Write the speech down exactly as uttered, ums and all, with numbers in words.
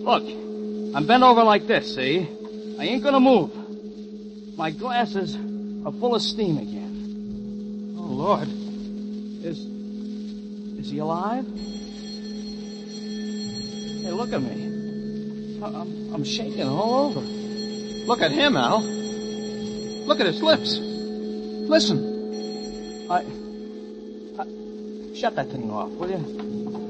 Look, I'm bent over like this, see? I ain't gonna move. My glasses are full of steam again. Oh, Lord. Is... is he alive? Hey, look at me. I'm, I'm shaking all over. Look at him, Al. Look at his lips. Listen. I... I... Shut that thing off, will you?